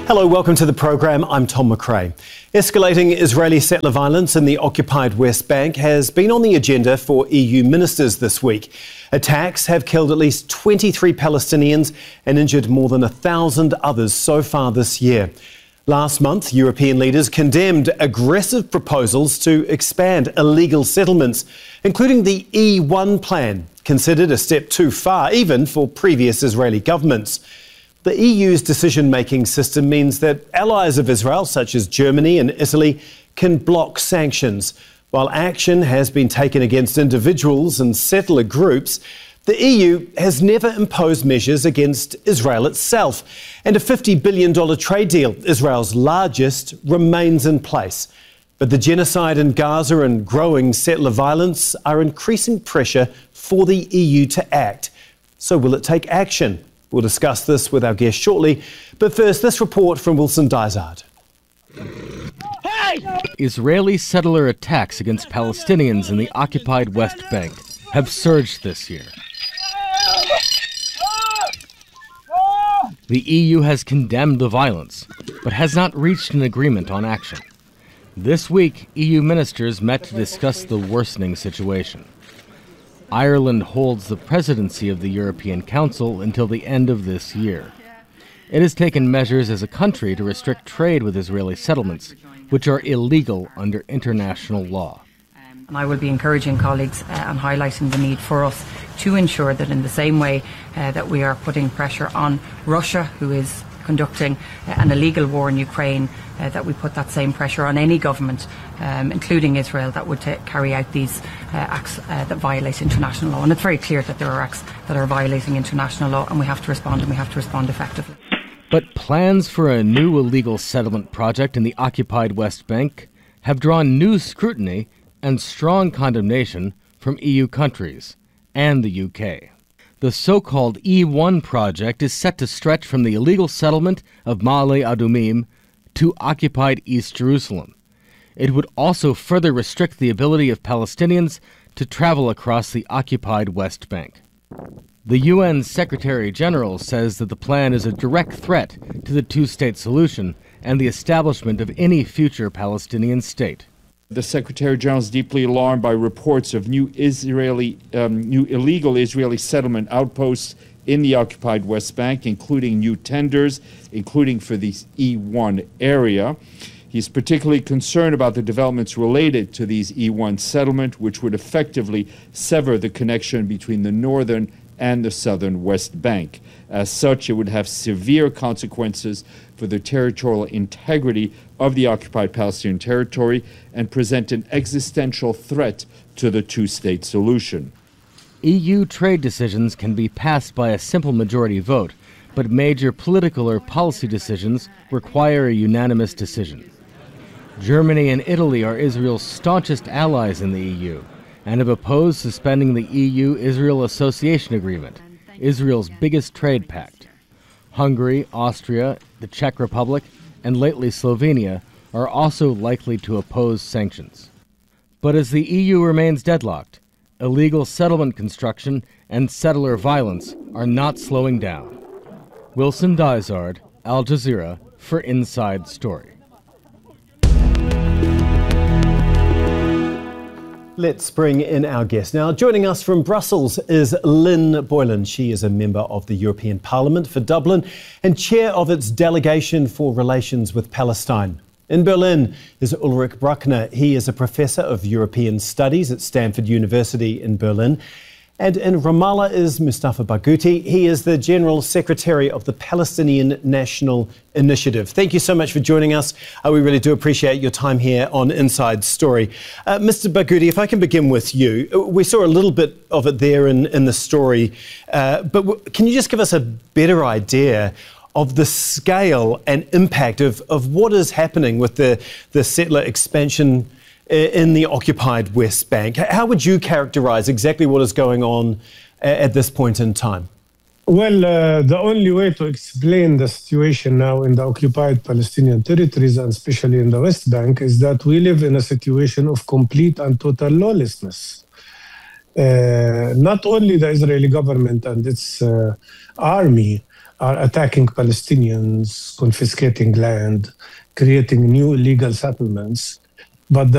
Hello, welcome to the programme. I'm Tom McRae. Escalating Israeli settler violence in the occupied West Bank has been on the agenda for EU ministers this week. Attacks have killed at least 23 Palestinians and injured more than 1,000 others so far this year. Last month, European leaders condemned aggressive proposals to expand illegal settlements, including the E1 plan, considered a step too far even for previous Israeli governments. The EU's decision-making system means that allies of Israel, such as Germany and Italy, can block sanctions. While action has been taken against individuals and settler groups, the EU has never imposed measures against Israel itself. And a $50 billion trade deal, Israel's largest, remains in place. But the genocide in Gaza and growing settler violence are increasing pressure for the EU to act. So will it take action? We'll discuss this with our guest shortly. But first, this report from Wilson Dysart. Israeli settler attacks against Palestinians in the occupied West Bank have surged this year. The EU has condemned the violence, but has not reached an agreement on action. This week, EU ministers met to discuss the worsening situation. Ireland holds the presidency of the European Council until the end of this year. It has taken measures as a country to restrict trade with Israeli settlements, which are illegal under international law. And I will be encouraging colleagues and highlighting the need for us to ensure that in the same way that we are putting pressure on Russia, who is conducting an illegal war in Ukraine, that we put that same pressure on any government, including Israel, that would carry out these acts that violate international law. And it's very clear that there are acts that are violating international law, and we have to respond, and we have to respond effectively. But plans for a new illegal settlement project in the occupied West Bank have drawn new scrutiny and strong condemnation from EU countries and the UK. The so-called E1 project is set to stretch from the illegal settlement of Ma'ale Adumim to occupied East Jerusalem. It would also further restrict the ability of Palestinians to travel across the occupied West Bank. The UN Secretary-General says that the plan is a direct threat to the two-state solution and the establishment of any future Palestinian state. The Secretary-General is deeply alarmed by reports of new illegal Israeli settlement outposts in the occupied West Bank, including new tenders, including for the E1 area. He's particularly concerned about the developments related to these E1 settlement, which would effectively sever the connection between the northern and the southern West Bank. As such, it would have severe consequences for the territorial integrity of the occupied Palestinian territory and present an existential threat to the two-state solution. EU trade decisions can be passed by a simple majority vote, but major political or policy decisions require a unanimous decision. Germany and Italy are Israel's staunchest allies in the EU and have opposed suspending the EU-Israel Association Agreement, Israel's biggest trade pact. Hungary, Austria, the Czech Republic, and lately Slovenia are also likely to oppose sanctions. But as the EU remains deadlocked, illegal settlement construction and settler violence are not slowing down. Wilson Dysart, Al Jazeera, for Inside Story. Let's bring in our guest. Now, joining us from Brussels is Lynn Boylan. She is a member of the European Parliament for Dublin and chair of its delegation for relations with Palestine. In Berlin is Ulrich Bruckner. He is a professor of European Studies at Stanford University in Berlin. And in Ramallah is Mustafa Barghouti. He is the General Secretary of the Palestinian National Initiative. Thank you so much for joining us. We really do appreciate your time here on Inside Story. Mr. Barghouti, if I can begin with you. We saw a little bit of it there in the story, but can you just give us a better idea of the scale and impact of what is happening with the settler expansion in the occupied West Bank? How would you characterise exactly what is going on at this point in time? Well, the only way to explain the situation now in the occupied Palestinian territories, and especially in the West Bank, is that we live in a situation of complete and total lawlessness. Not only the Israeli government and its army are attacking Palestinians, confiscating land, creating new illegal settlements. But